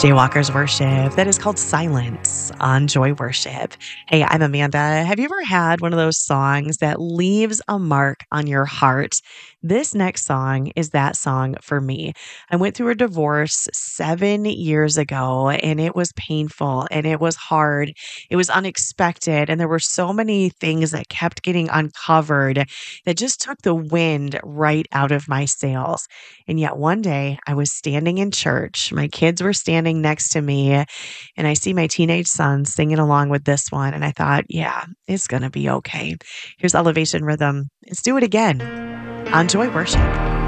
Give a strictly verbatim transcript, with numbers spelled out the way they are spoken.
Jaywalker's Worship. That is called Silence on Joy Worship. Hey, I'm Amanda. Have you ever had one of those songs that leaves a mark on your heart? This next song is that song for me. I went through a divorce seven years ago and it was painful and it was hard. It was unexpected. And there were so many things that kept getting uncovered that just took the wind right out of my sails. And yet one day I was standing in church. My kids were standing next to me, and I see my teenage son singing along with this one. And I thought, yeah, it's going to be okay. Here's Elevation Rhythm. Let's do it again on Joy Worship.